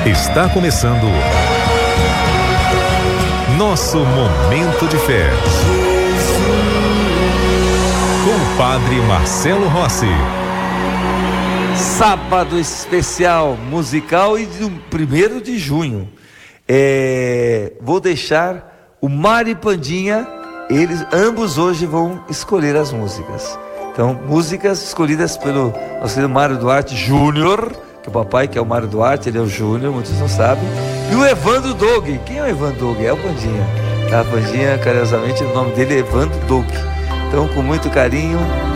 Está começando nosso Momento de Fé, com o Padre Marcelo Rossi. Sábado especial musical e do 1º de junho. Vou deixar o Mário e Pandinha, eles ambos hoje vão escolher as músicas. Então, músicas escolhidas pelo nosso querido Mário Duarte Júnior, que é o papai, que é o Mário Duarte, ele é o Júnior, muitos não sabem. E o Evandro Doug. Quem é o Evandro Doug? É o Pandinha. Tá? Pandinha, carinhosamente, o nome dele é Evandro Doug. Então, com muito carinho,